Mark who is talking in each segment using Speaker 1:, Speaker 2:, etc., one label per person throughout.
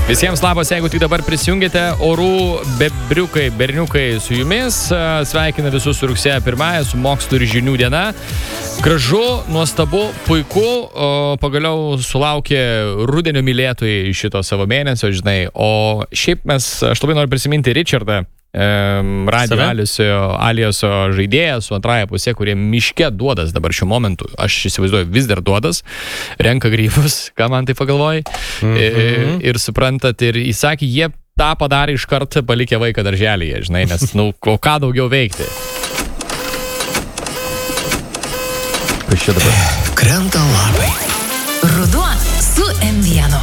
Speaker 1: Visiems labas, jeigu tik dabar prisijungėte, orų bebriukai, berniukai su jumis. Sveikina visus su rugsėjo 1, su mokslo ir žinių diena. Gražu, nuostabu, puiku, pagaliau sulaukė rudenio mylėtojai šito savo mėnesio, žinai. O šiaip aš labai noriu prisiminti Richardą, Radio Aliaso žaidėjas su antraja pusė, kurie miške duodas dabar šiuo momentu. Aš įsivaizduoju, vis dar duodas, renka grybus, ką man tai pagalvojai. Ir suprantat, ir jis sakė, jie tą padarė iš karto palikę vaiką darželyje, žinai, nes, o ką daugiau veikti? Kas čia dabar?
Speaker 2: Krenta lapai.
Speaker 3: Ruduo su M1.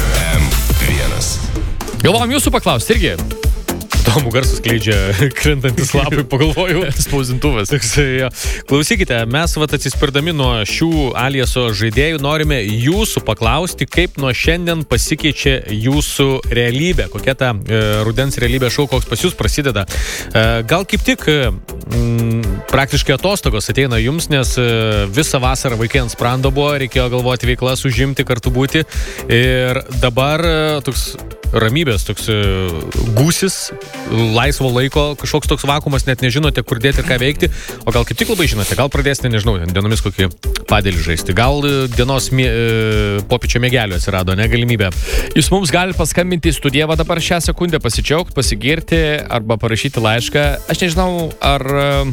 Speaker 2: M1.
Speaker 1: Galvojom jūsų paklausti irgi.
Speaker 4: Tomų garsus skleidžia krentantis lapai, pagalvojau.
Speaker 1: Spausdintuvas.
Speaker 4: Klausykite, mes atsispirdami nuo šių Aliaso žaidėjų norime jūsų paklausti, kaip nuo šiandien pasikeičia jūsų realybė, kokia ta rudens realybė šou, koks pas jūs prasideda. Gal kaip tik praktiškai atostogos ateina jums, nes visą vasarą vaikai ant sprando buvo, reikėjo galvoti veiklas, užimti, kartu būti. Ir dabar toks ramybės, toks gūsis, laisvo laiko, kažkoks toks vakumas, net nežinote, kur dėti ir ką veikti, o gal kaip tik labai žinote, gal pradėsite, nežinau, dienomis kokį padėlį žaisti, gal dienos popiečio mėgelio atsirado, galimybė.
Speaker 1: Jūs mums galite paskambinti į studiją dabar šią sekundę, pasidžiaugti, pasigirti arba parašyti laišką. Aš nežinau, ar...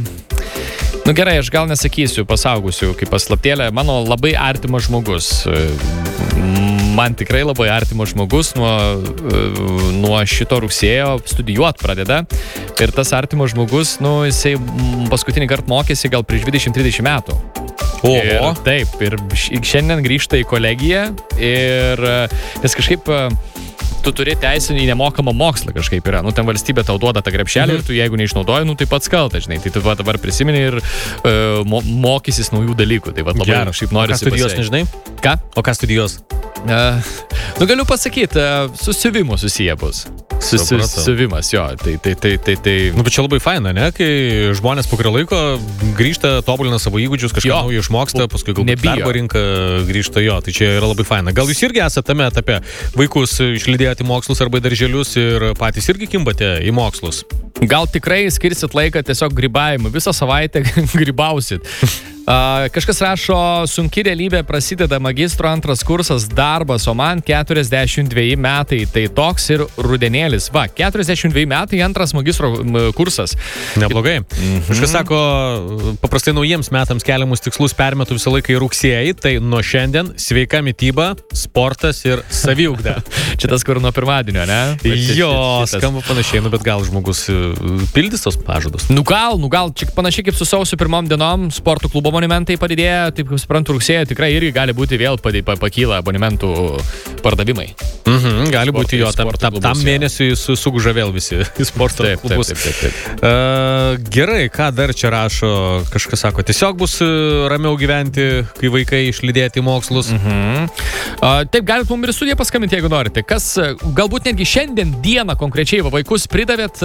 Speaker 1: gerai, aš gal nesakysiu, pasaugusiu kaip paslaptėlę, mano labai artimas žmogus. Man tikrai labai artimas žmogus nuo šito rugsėjo studijuoti pradeda. Ir tas artimas žmogus, jisai paskutinį kartą mokėsi gal prieš 20-30 metų.
Speaker 4: Oho.
Speaker 1: Taip, ir šiandien grįžta į kolegiją ir nes kažkaip tu turi teisę į nemokamą mokslą kažkaip yra. Ten valstybė tau duoda tą krepšelį ir tu jeigu neišnaudoji, tai pats kaltas, žinai. Tai tu dabar prisimeni ir mokysis naujų dalykų. Tai labai šiaip norisi
Speaker 4: pasveikti. O ką studijuos, nežinai?
Speaker 1: Ką?
Speaker 4: O ką studijuos?
Speaker 1: Galiu pasakyti, su siuvimu susiję bus. Siuvimas, jo. Tai...
Speaker 4: bet čia labai faina, ne? Kai žmonės po kurio laiko grįžta, tobulina savo įgūdžius, kažką naujo išmoksta, paskui galbūt darbo rinka grįžta, jo. Tai čia yra labai faina. Gal jūs irgi esate tame etape, vaikus išlydėjote į mokslus arba darželius ir patys irgi kimbate į mokslus?
Speaker 1: Gal tikrai skirsit laiką tiesiog grybavimui, visą savaitę grybausit. Kažkas rašo, sunki realybė, prasideda magistro 2 kursas, darbas, o man 42 metai, tai toks ir rudenėlis. 42 metai, 2 magistro kursas.
Speaker 4: Neblogai. Kažkas sako, paprastai naujiems metams keliamus tikslus permetu visą laiką į rugsėjį, tai nuo šiandien sveika mityba, sportas ir saviugda.
Speaker 1: Čia tas, kur nuo pirmadienio, ne?
Speaker 4: Jo, skamba panašiai, bet gal žmogus pildys tos pažadus?
Speaker 1: Gal, čia panašiai kaip su sausio 1 dienom, sporto klubo abonementai padidėjo, taip kaip suprantu, rugsėjo tikrai irgi gali būti vėl pakyla abonementų pardavimai.
Speaker 4: Gali būti jo, tam mėnesiui suguža vėl visi į sporto klubus.
Speaker 1: Taip.
Speaker 4: Gerai, ką dar čia rašo, kažkas sako, tiesiog bus ramiau gyventi, kai vaikai išlydėti į mokslus.
Speaker 1: Taip, galite mums ir studiją paskambinti, jeigu norite. Kas, galbūt netgi šiandien dieną konkrečiai vaikus pridavėt,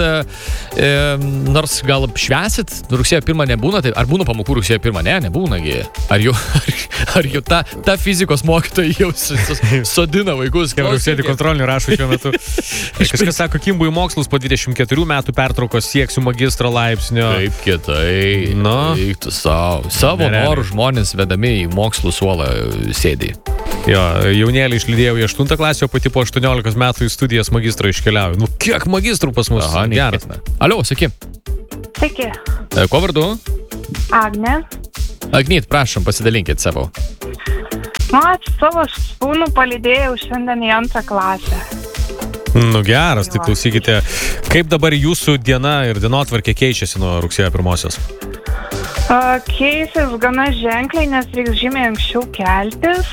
Speaker 1: nors gal švęsit, rugsėjo 1 nebūna, tai ar būna pamokų rugsėjo 1? Nebūnagi. Ar jau ta fizikos mokytoja jau sodina vaikus?
Speaker 4: Sėdi kontrolinį rašo šiuo metu. Kažkas sako, kimbu į mokslus po 24 metų pertraukos sieksiu magistro laipsnio.
Speaker 1: Taip, kietai. Eiktų savo norų žmonės vedami į mokslų suolą sėdi.
Speaker 4: Jo, jaunėlį išlydėjau į 8 klasę, o pati po 18 metų į studijas magistro iškeliauju. Kiek magistrų pas mus? Geras.
Speaker 1: Alio, saky.
Speaker 5: Sveiki.
Speaker 1: Kuo vardu?
Speaker 5: Agnė.
Speaker 1: Agnit, prašom, pasidalinkit savo.
Speaker 5: Aš savo sūnų palydėjau šiandien į 2 klasę.
Speaker 4: Geras, tai klausykite, kaip dabar jūsų diena ir dienotvarkė keičiasi nuo rugsėjo 1?
Speaker 5: Keisis gana ženkliai, nes reiks žymiai anksčiau keltis.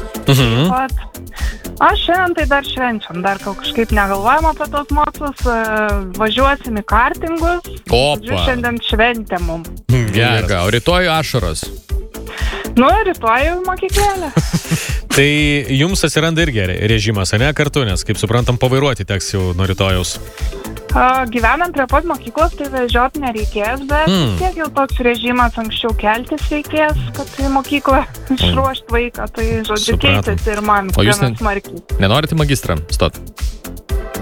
Speaker 5: Aš šiandien tai dar švenčiam, dar kažkaip negalvojam apie tos mokslus, važiuosim į kartingus.
Speaker 1: Opa!
Speaker 5: Šiandien šventė mum.
Speaker 1: Gerai, o rytoj ašaros?
Speaker 5: Rytoj mokyklėlė.
Speaker 4: Tai jums atsiranda irgi režimas, ne, kartu, nes, kaip suprantam, pavairuoti teks jau nuo rytojaus.
Speaker 5: Gyvenam prie pat mokyklos, tai vežiot nereikės, bet tiek jau toks režimas anksčiau keltis reikės, kad į mokyklą išruošti vaiką, tai žodžiu keitėsi ir man gana smarkiai.
Speaker 1: Nenorite magistrą stot?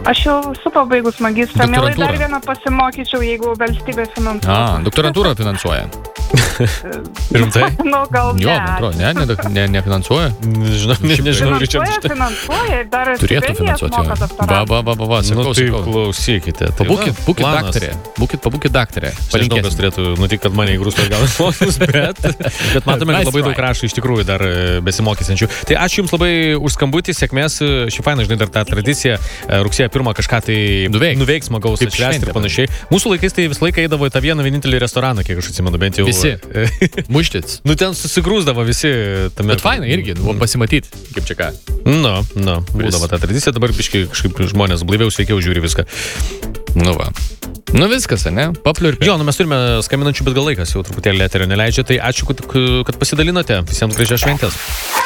Speaker 5: Aš jau esu pabaigus magistrą, mielai
Speaker 1: Doktorantūrą.
Speaker 5: dar vieną pasimokyčiau, jeigu valstybė finansuoja.
Speaker 1: Doktorantūrą finansuoja.
Speaker 4: Rimtai?
Speaker 5: Nu, gal
Speaker 1: Jo,
Speaker 5: ne.
Speaker 1: man atrodo, nefinansuoja.
Speaker 4: Nežinau, Ričard.
Speaker 5: Finansuoja ir dar
Speaker 1: Turėtų
Speaker 5: stipendijas
Speaker 1: finansuoti.
Speaker 5: moka daktarams.
Speaker 1: Va,
Speaker 4: Nu, tai
Speaker 1: sakau.
Speaker 4: klausykite. Tai
Speaker 1: Būkit
Speaker 4: planas.
Speaker 1: daktarė. Pabūkit daktarė.
Speaker 4: Nežinau, kas turėtų nutikti, kad mane įgrūstų gal mokymus, bet matome, kad
Speaker 1: Nice
Speaker 4: labai
Speaker 1: try.
Speaker 4: daug raštų iš tikrųjų dar besimokysiančių. Tai ačiū Jums labai už skambutį, sėkmės, šį fainą, žinai, dar tą tradiciją, rugsėjo 1 kažką tai nuveiks smagaus
Speaker 1: Kaip
Speaker 4: atšvęsti
Speaker 1: šventė,
Speaker 4: ir panašiai. Mūsų laikais tai visą laiką eidavo į tą vieną vienintelį restoraną, kiek aš atsimenu, bent jau.
Speaker 1: Visi. Muštis.
Speaker 4: Nu, ten susigrūsdavo visi tame.
Speaker 1: Bet fainai irgi, pasimatyti, kaip čia ką.
Speaker 4: Nu, būdavo ta tradicija, dabar biškai kažkaip žmonės blaiviau, sveikiau žiūri viską.
Speaker 1: Nu va. Nu viskas, ne? Papliurpė.
Speaker 4: Jo, mes turime skambinančių, bet gal laikas jau truputėlį eterio neleidžia, tai ačiū, kad pasidalinote. Visiems gražios šventės.